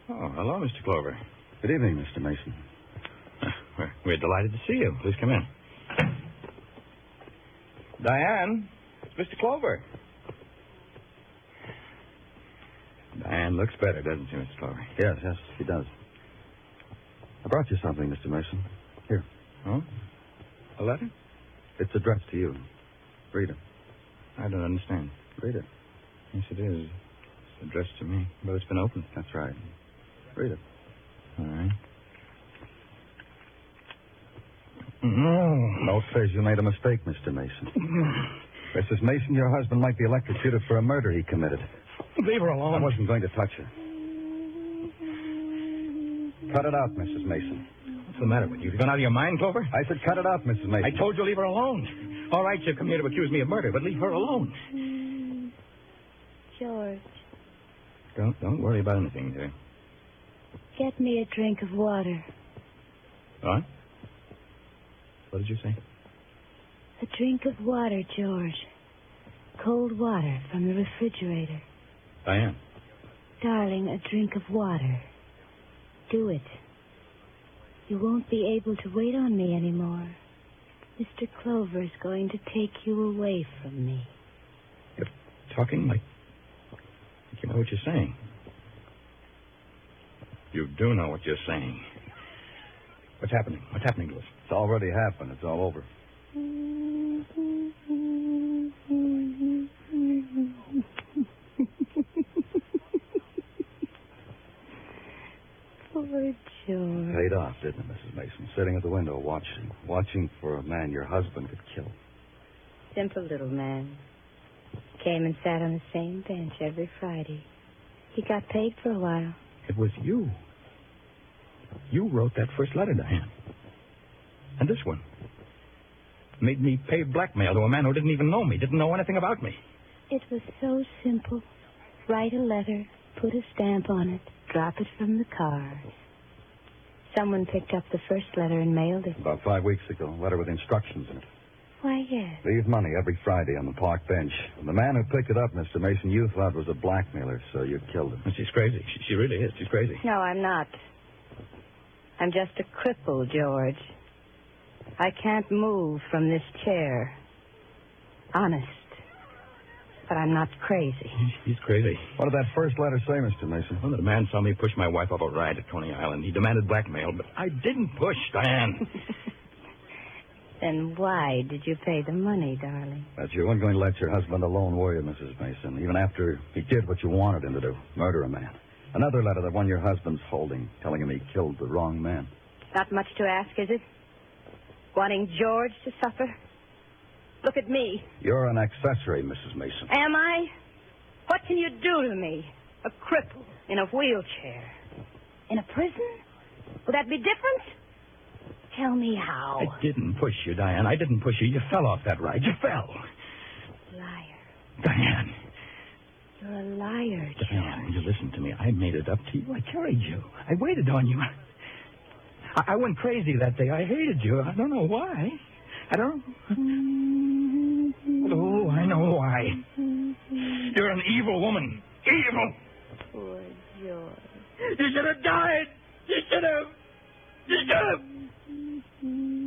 Oh, hello, Mr. Clover. Good evening, Mr. Mason. We're delighted to see you. Please come in. Diane, it's Mr. Clover. Diane looks better, doesn't she, Mr. Clover? Yes, she does. I brought you something, Mr. Mason. Here. Oh? A letter? It's addressed to you. Read it. I don't understand. Read it. Yes, it is. It's addressed to me, but it's been opened. That's right. Read it. All right. No. Note says you made a mistake, Mr. Mason. Mrs. Mason, your husband might be electrocuted for a murder he committed. Leave her alone. I wasn't going to touch her. Cut it out, Mrs. Mason. What's the matter with you? You gone out of your mind, Clover? I said cut it out, Mrs. Mason. I told you leave her alone. All right, you've come here to accuse me of murder, but leave her alone. George. Don't worry about anything, dear. Get me a drink of water. What? What did you say? A drink of water, George. Cold water from the refrigerator. Diane. Darling, a drink of water. Do it. You won't be able to wait on me anymore. Mr. Clover is going to take you away from me. You're talking like you know what you're saying. You do know what you're saying. What's happening? What's happening to us? It's already happened. It's all over. Poor George. Paid off, didn't it, Mrs. Mason? Sitting at the window watching for a man your husband could kill. Simple little man. Came and sat on the same bench every Friday. He got paid for a while. It was you. You wrote that first letter, Diane. And this one. Made me pay blackmail to a man who didn't even know me, didn't know anything about me. It was so simple. Write a letter, put a stamp on it, drop it from the car. Someone picked up the first letter and mailed it. About 5 weeks ago, a letter with instructions in it. Why, yes. Leave money every Friday on the park bench. And the man who picked it up, Mr. Mason, you thought was a blackmailer, so you killed him. She's crazy. She really is. She's crazy. No, I'm not. I'm just a cripple, George. I can't move from this chair. Honest. But I'm not crazy. He's crazy. What did that first letter say, Mr. Mason? Well, the man saw me push my wife off a ride at Coney Island. He demanded blackmail, but I didn't push, Diane. Then why did you pay the money, darling? That you weren't going to let your husband alone, were you, Mrs. Mason? Even after he did what you wanted him to do, murder a man. Another letter, that one your husband's holding, telling him he killed the wrong man. Not much to ask, is it? Wanting George to suffer? Look at me. You're an accessory, Mrs. Mason. Am I? What can you do to me? A cripple in a wheelchair. In a prison? Would that be different? Tell me how. I didn't push you, Diane. I didn't push you. You fell off that ride. You fell. Liar. Diane. You're a liar, George. Diane, you listen to me. I made it up to you. I carried you. I waited on you. I went crazy that day. I hated you. I don't know why. I don't... Oh, I know why. You're an evil woman. Evil. Poor George. You should have died. You should have. You should have.